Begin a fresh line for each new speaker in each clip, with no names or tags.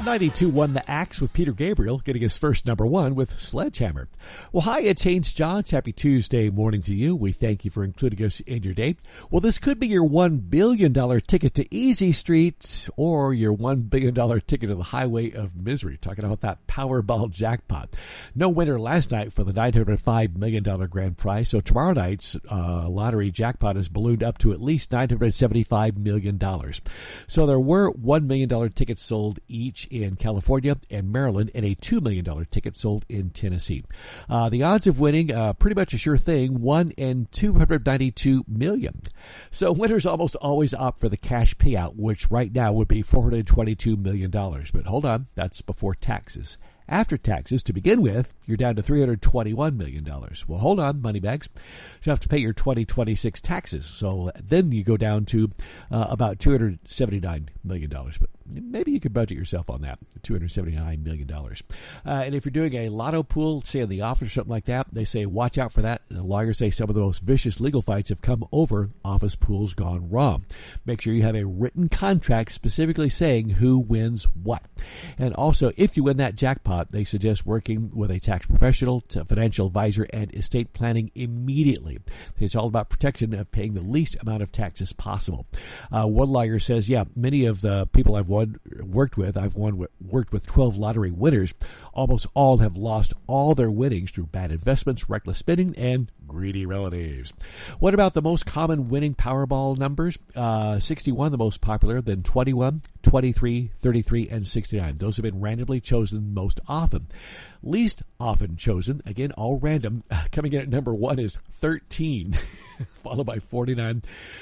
92.1 The Axe with Peter Gabriel getting his first number one with Sledgehammer. Well, hi, it's Haynes Johns. Happy Tuesday morning to you. We thank you for including us in your day. Well, this could be your $1 billion ticket to Easy Street or your $1 billion ticket to the Highway of Misery. Talking about that Powerball jackpot. No winner last night for the $905 million grand prize. So tomorrow night's lottery jackpot is ballooned up to at least $975 million. So there were $1 million tickets sold each in California and Maryland, and a $2 million ticket sold in Tennessee. The odds of winning, pretty much a sure thing, 1 in 292 million. So winners almost always opt for the cash payout, which right now would be $422 million. But hold on, that's before taxes. After taxes, to begin with, you're down to $321 million. Well, hold on, moneybags. You have to pay your 2026 taxes. So then you go down to about $279 million. But maybe you could budget yourself on that, $279 million. And if you're doing a lotto pool, say in the office or something like that, they say, watch out for that. The lawyers say some of the most vicious legal fights have come over office pools gone wrong. Make sure you have a written contract specifically saying who wins what. And also, if you win that jackpot, they suggest working with a tax professional, financial advisor, and estate planning immediately. It's all about protection of paying the least amount of taxes possible. One lawyer says, many of the people I've worked with 12 lottery winners. Almost all have lost all their winnings through bad investments, reckless spending, and greedy relatives. What about the most common winning Powerball numbers? 61, the most popular, then 21, 23, 33, and 69. Those have been randomly chosen most often. Least often chosen, again, all random, coming in at number 1 is 13, followed by 49,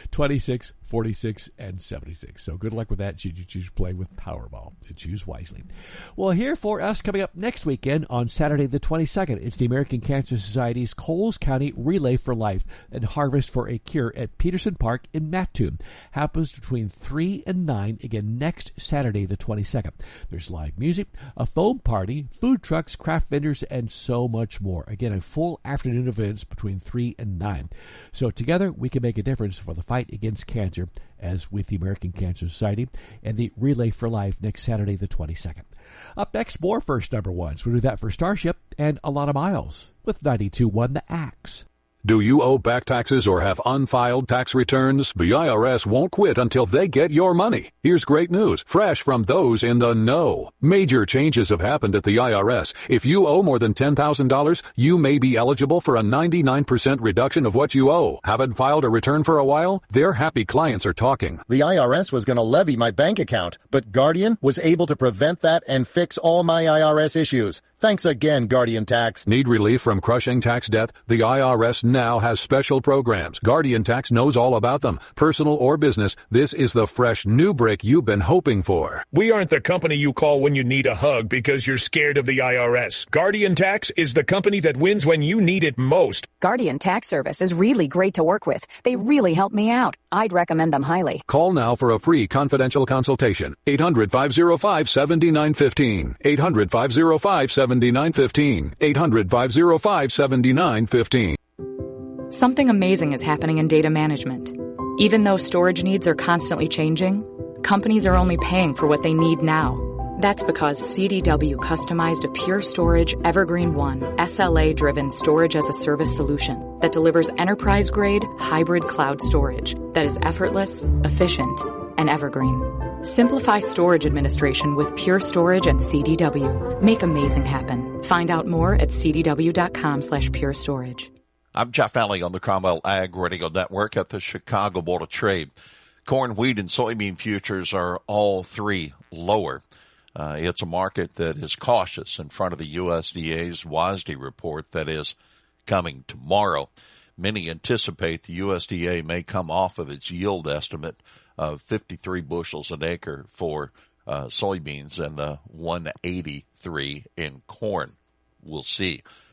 26, 46, and 76. So good luck with that. Should you choose playing with Powerball? Choose wisely. Well, here for us coming up next weekend on Saturday the 22nd, it's the American Cancer Society's Coles County Relay for Life and Harvest for a Cure at Peterson Park in Mattoon. Happens between 3 and 9, again, next Saturday the 22nd. There's live music, a foam party, food trucks, craft vendors, and so much more. Again, a full afternoon events between 3 and 9. So together, we can make a difference for the fight against cancer, as with the American Cancer Society and the Relay for Life next Saturday the 22nd. Up next, more first number ones. We'll do that for Starship and A Lot of Miles with 92.1 The Axe.
Do you owe back taxes or have unfiled tax returns? The IRS won't quit until they get your money. Here's great news, fresh from those in the know. Major changes have happened at the IRS. If you owe more than $10,000, you may be eligible for a 99% reduction of what you owe. Haven't filed a return for a while? Their happy clients are talking.
The IRS was going to levy my bank account, but Guardian was able to prevent that and fix all my IRS issues. Thanks again, Guardian Tax.
Need relief from crushing tax debt? The IRS now has special programs. Guardian Tax knows all about them. Personal or business, this is the fresh new break you've been hoping for.
We aren't the company you call when you need a hug because you're scared of the IRS. Guardian Tax is the company that wins when you need it most.
Guardian Tax Service is really great to work with. They really help me out. I'd recommend them highly.
Call now for a free confidential consultation. 800-505-7915. 800-505-7915. 800-505-7915.
Something amazing is happening in data management. Even though storage needs are constantly changing, companies are only paying for what they need now. That's because CDW customized a Pure Storage Evergreen One SLA-driven storage as a service solution that delivers enterprise-grade hybrid cloud storage that is effortless, efficient, and evergreen. Simplify storage administration with Pure Storage and CDW. Make amazing happen. Find out more at cdw.com/purestorage.
I'm Jeff Alley on the Cromwell Ag Radio Network at the Chicago Board of Trade. Corn, wheat, and soybean futures are all three lower. It's a market that is cautious in front of the USDA's WASDE report that is coming tomorrow. Many anticipate the USDA may come off of its yield estimate of 53 bushels an acre for soybeans and the 183 in corn. We'll see.